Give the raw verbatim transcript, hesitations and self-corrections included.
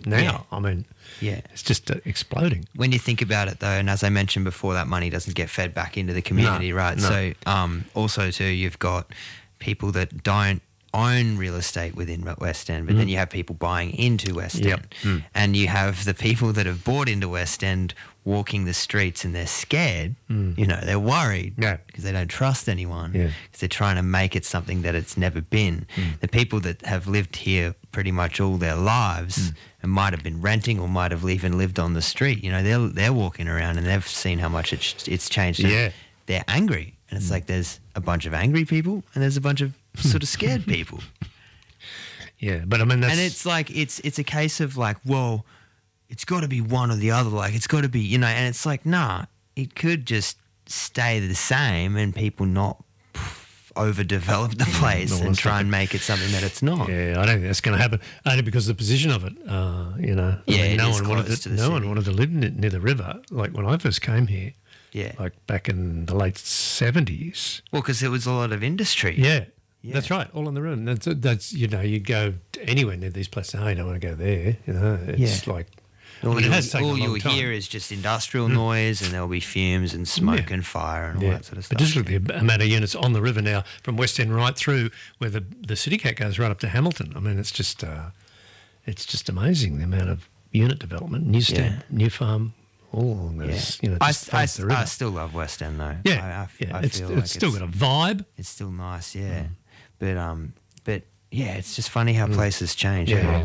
now. Yeah. I mean, Yeah. it's just uh, exploding. When you think about it, though, and as I mentioned before, that money doesn't get fed back into the community, No, right? no. So um, also, too, you've got people that don't own real estate within West End, but then you have people buying into West Yep. End. Mm. And you have the people that have bought into West End walking the streets and they're scared. You know, they're worried Yeah. because they don't trust anyone Yeah. because they're trying to make it something that it's never been. The people that have lived here pretty much all their lives and might have been renting or might have even lived on the street, you know, they're, they're walking around and they've seen how much it's, it's changed. And Yeah. they're angry. And it's like there's a bunch of angry people and there's a bunch of sort of scared people. Yeah, but I mean, that's... And it's like, it's it's a case of like, well, it's got to be one or the other. Like, it's got to be, you know, and it's like, nah, it could just stay the same and people not pff, overdevelop the place well, and it's try like and a- make it something that it's not. Yeah, I don't think that's going to happen only because of the position of it. Uh, you know, I Yeah, mean, it no is one wanted close to, to the no one city. wanted to live near, near the river. Like when I first came here, Yeah. like back in the late seventies. Well, because there was a lot of industry. Yeah, Yeah. that's right, all on the road. That's that's you know, you go to anywhere near these places. Oh, you don't want to go there. You know, it's Yeah. like All, I mean, it you'll, has taken a all long you'll time. hear is just industrial noise and there'll be fumes and smoke Yeah. and fire and all Yeah, that sort of but stuff. just look at the amount of units on the river now, from West End right through where the the City Cat goes right up to Hamilton. I mean, it's just uh, it's just amazing the amount of unit development. Newstead, Yeah. New Farm, all along Yeah. those. You know, I, just I, past the river. I still love West End though. yeah, I, I, yeah. I it's feel it's like still got a vibe. It's still nice, yeah. But um, but yeah, it's just funny how places change. Yeah. eh?